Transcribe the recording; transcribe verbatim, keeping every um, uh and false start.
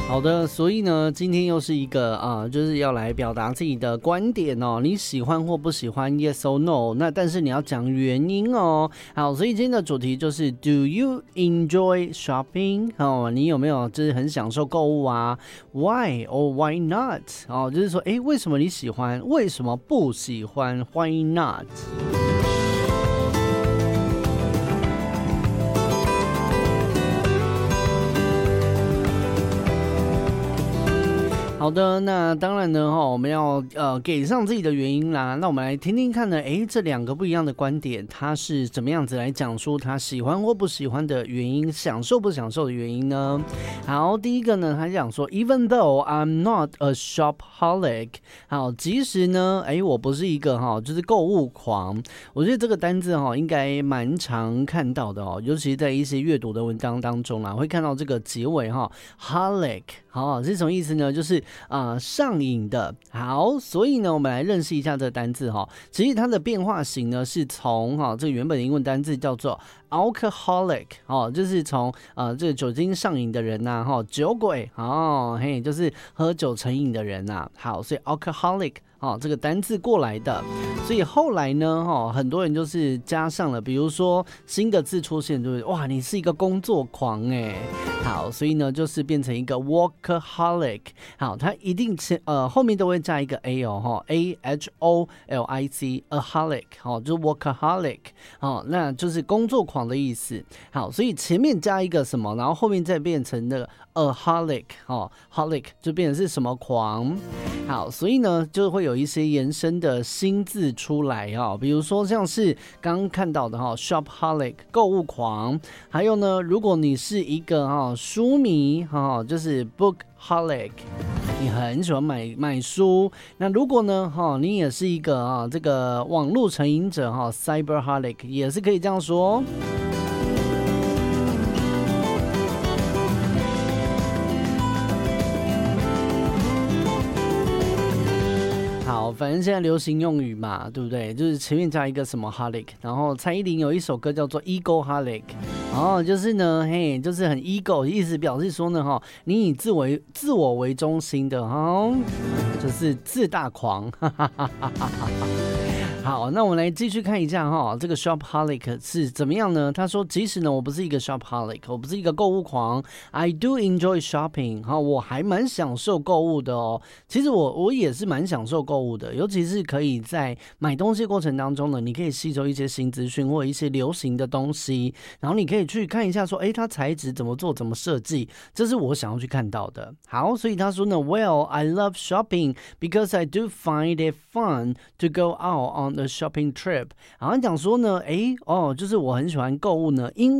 好的，所以呢，今天又是一个啊、呃，就是要来表达自己的观点哦，你喜欢或不喜欢 ，yes or no？ 那但是你要讲原因哦。好，所以今天的主题就是 Do you enjoy shopping？ 哦，你有没有就是很享受购物啊 ？Why or why not？ 哦，就是说，哎，为什么你喜欢？为什么不喜欢 ？Why not？好的，那当然呢，我们要呃给上自己的原因啦。那我们来听听看呢，诶，这两个不一样的观点，它是怎么样子来讲述他喜欢或不喜欢的原因，享受不享受的原因呢？好，第一个呢，他讲说 ，Even though I'm not a shopaholic， 好，即使呢，诶，我不是一个哈，就是购物狂。我觉得这个单字哈，应该蛮常看到的哦，尤其在一些阅读的文章当中啦，会看到这个结尾哈 ，holic， 好，是什么意思呢？就是啊、呃，上瘾的。好，所以呢，我们来认识一下这个单字哈。其实它的变化型呢，是从哈这个原本的英文单字叫做 alcoholic 哦，就是从呃这个酒精上瘾的人呐、啊，哈酒鬼哦，嘿，就是喝酒成瘾的人呐、啊。好，所以 alcoholic。哦，这个单字过来的，所以后来呢，哦，很多人就是加上了，比如说新的字出现，就是哇，你是一个工作狂哎，好，所以呢，就是变成一个 workaholic， 好，它一定前呃后面都会加一个 a 哦，哈 ，a h o l i c，a holic， 哦，就是 workaholic， 哦，那就是工作狂的意思，好，所以前面加一个什么，然后后面再变成那个 a holic， 哦 ，holic 就变成是什么狂，好，所以呢，就会有有一些延伸的新字出来哦，比如说像是刚刚看到的哈 ，shopaholic 购物狂，还有呢，如果你是一个哈书迷哈，就是 bookaholic， 你很喜欢买买书。那如果呢哈，你也是一个啊这个网络成瘾者哈 ，cyberaholic 也是可以这样说。好，反正现在流行用语嘛，对不对？就是前面加一个什么 holic， 然后蔡依林有一首歌叫做 Egoholic， 哦，就是呢，嘿，就是很 ego， 意思表示说呢，哈，你以自为自我为中心的哈，就是自大狂，哈哈哈哈哈哈。好，那我们来继续看一下哈，这个 shopaholic 是怎么样呢？他说，即使呢我不是一个 shopaholic， 我不是一个购物狂 ，I do enjoy shopping， 哈，我还蛮享受购物的哦。其实我我也是蛮享受购物的，尤其是可以在买东西过程当中呢，你可以吸收一些新资讯或一些流行的东西，然后你可以去看一下说，哎，它材质怎么做，怎么设计，这是我想要去看到的。好，所以他说呢 ，Well, I love shopping because I do find it fun to go out on a shopping trip。然后讲说呢，哎，哦，就是我很喜欢购物呢，因